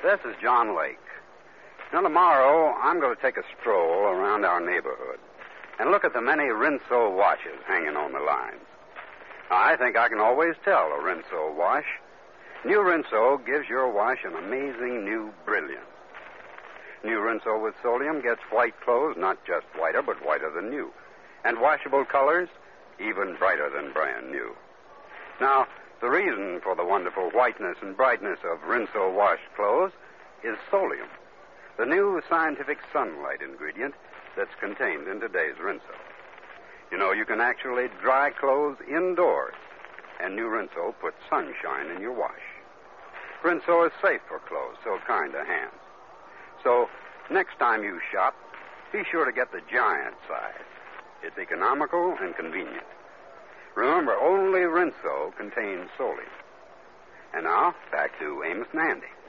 This is John Lake. Now, tomorrow, I'm going to take a stroll around our neighborhood and look at the many Rinso washes hanging on the lines. Now, I think I can always tell a Rinso wash. New Rinso gives your wash an amazing new brilliance. New Rinso with Solium gets white clothes not just whiter, but whiter than new. And washable colors even brighter than brand new. Now, the reason for the wonderful whiteness and brightness of Rinso washed clothes is Solium, the new scientific sunlight ingredient that's contained in today's Rinso. You know, you can actually dry clothes indoors, and new Rinso puts sunshine in your wash. Rinso is safe for clothes, so kind to hands. So, next time you shop, be sure to get the giant size. It's economical and convenient. Remember, only Rinso contains Solium. And now, back to Amos and Andy.